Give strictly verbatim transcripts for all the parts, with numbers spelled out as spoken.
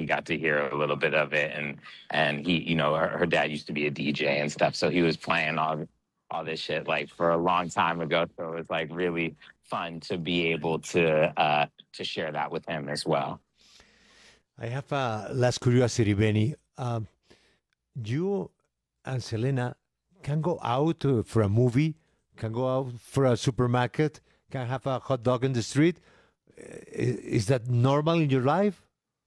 he got to hear a little bit of it, and and he, you know, her, her dad used to be a D J and stuff, so he was playing all all this shit like for a long time ago. So it was like really fun to be able to uh, to share that with him as well. I have a last curiosity, Benny. Um, you and Selena can go out uh, for a movie, can go out for a supermarket, can have a hot dog in the street. I- Is that normal in your life?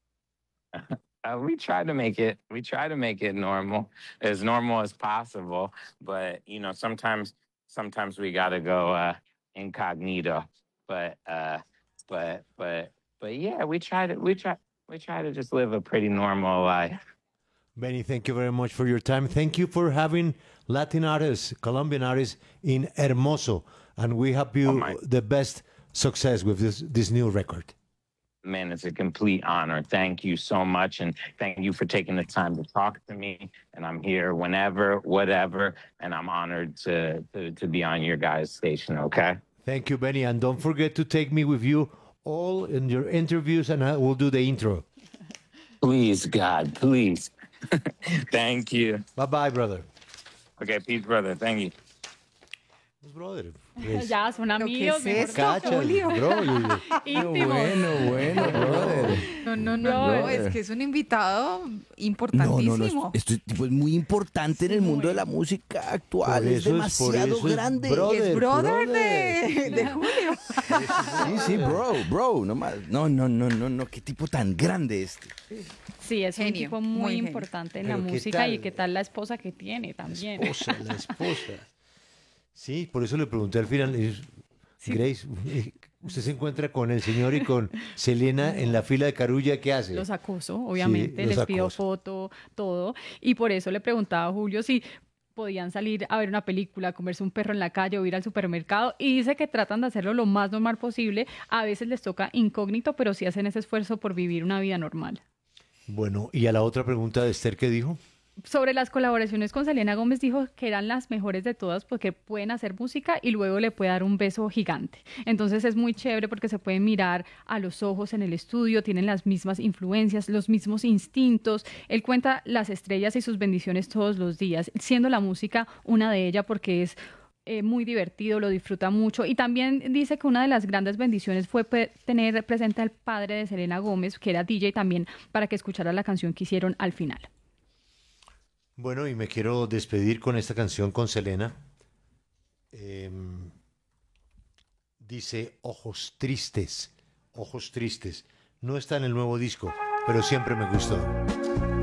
Uh, we try to make it. We try to make it normal, as normal as possible. But you know, sometimes, sometimes we gotta go uh, incognito. But, uh, but, but, but yeah, we try to. We try. We try to just live a pretty normal life. Benny, thank you very much for your time. Thank you for having Latin artists, Colombian artists in Hermoso. And we hope Oh you my the best success with this, this new record. man, it's a complete honor. Thank you so much, and thank you for taking the time to talk to me. And I'm here whenever, whatever, and I'm honored to to, to be on your guys' station. Okay. Thank you, Benny. And don't forget to take me with you all in your interviews, and I will do the intro. Please, God, please. Thank you. Bye bye, brother. Okay, peace, brother. Thank you. Pues, brother. pues, Ya son ¿Pero qué amigos, es mejor esto, Cacha, Julio? bro. you- you- íntimos. Bueno, bueno, brother. No, no, no, no, Brother. es que es un invitado No, no, no. importantísimo. Este tipo es muy importante en el mundo de la música actual. Por Es eso es- por demasiado eso es grande. bro- Y es brother, brother. De, de Julio. Sí, sí, bro, bro. No, más. no, no, no, no, no. Qué tipo tan grande este. Sí, es un Genio, tipo muy muy genio. importante en Pero la ¿qué música y tal? qué tal la esposa que tiene también. Esposa, la esposa. Sí, por eso le pregunté al final. es- Grace, eh, usted se encuentra con el señor y con Selena en la fila de Carulla, ¿qué hace? Los acoso, obviamente, los les pido acosa. foto, todo. Y por eso le preguntaba a Julio si podían salir a ver una película, comerse un perro en la calle o ir al supermercado. Y dice que tratan de hacerlo lo más normal posible. A veces les toca incógnito, pero sí hacen ese esfuerzo por vivir una vida normal. Bueno, y a la otra pregunta de Esther, ¿qué dijo? Sobre las colaboraciones con Selena Gómez dijo que eran las mejores de todas porque pueden hacer música y luego le puede dar un beso gigante. Entonces es muy chévere porque se pueden mirar a los ojos en el estudio, tienen las mismas influencias, los mismos instintos. Él cuenta las estrellas y sus bendiciones todos los días, siendo la música una de ellas porque es eh, muy divertido, lo disfruta mucho y también dice que una de las grandes bendiciones fue pe- tener presente al padre de Selena Gómez, que era D J también, para que escuchara la canción que hicieron al final. Bueno, y me quiero despedir con esta canción con Selena. Em, dice Ojos Tristes, Ojos Tristes. No está en el nuevo disco, pero siempre me gustó.